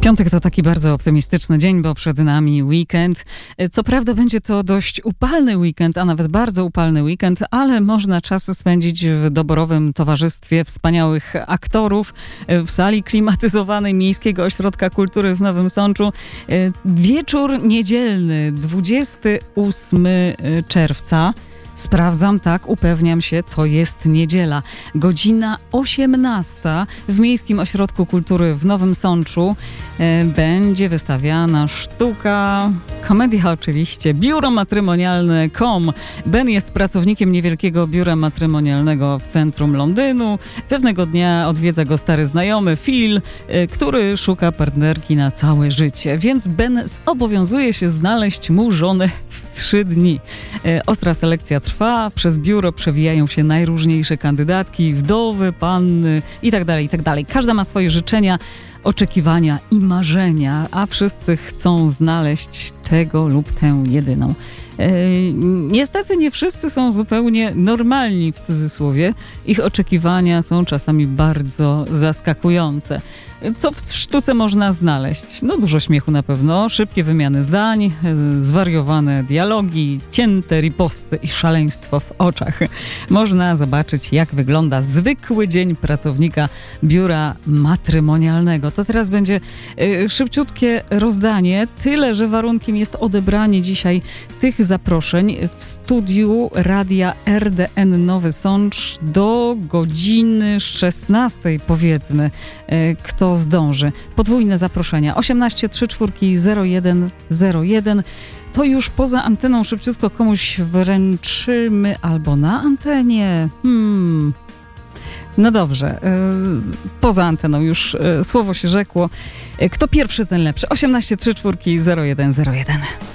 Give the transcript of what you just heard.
Piątek to taki bardzo optymistyczny dzień, bo przed nami weekend. Co prawda będzie to dość upalny weekend, a nawet bardzo upalny weekend, ale można czas spędzić w doborowym towarzystwie wspaniałych aktorów w sali klimatyzowanej Miejskiego Ośrodka Kultury w Nowym Sączu. Wieczór niedzielny, 28 czerwca. Sprawdzam, tak, upewniam się, to jest niedziela. Godzina 18 w Miejskim Ośrodku Kultury w Nowym Sączu będzie wystawiana sztuka, komedia oczywiście, biuro matrymonialne.com. Ben jest pracownikiem niewielkiego biura matrymonialnego w centrum Londynu. Pewnego dnia odwiedza go stary znajomy Phil, który szuka partnerki na całe życie. Więc Ben zobowiązuje się znaleźć mu żonę w 3 dni. Ostra selekcja trwa, przez biuro przewijają się najróżniejsze kandydatki, wdowy, panny itd., itd. Każda ma swoje życzenia, oczekiwania i marzenia, a wszyscy chcą znaleźć tego lub tę jedyną. Niestety nie wszyscy są zupełnie normalni, w cudzysłowie. Ich oczekiwania są czasami bardzo zaskakujące. Co w sztuce można znaleźć? No dużo śmiechu na pewno, szybkie wymiany zdań, zwariowane dialogi, cięte riposty i szaleństwo w oczach. Można zobaczyć, jak wygląda zwykły dzień pracownika biura matrymonialnego. To teraz będzie szybciutkie rozdanie, tyle, że warunkiem jest odebranie dzisiaj tych zaproszeń w studiu Radia RDN Nowy Sącz do godziny 16, powiedzmy, kto zdąży. Podwójne zaproszenia 18 34 01 01. To już poza anteną szybciutko komuś wręczymy albo na antenie. No dobrze, poza anteną już słowo się rzekło. Kto pierwszy, ten lepszy. 18 34 01 01.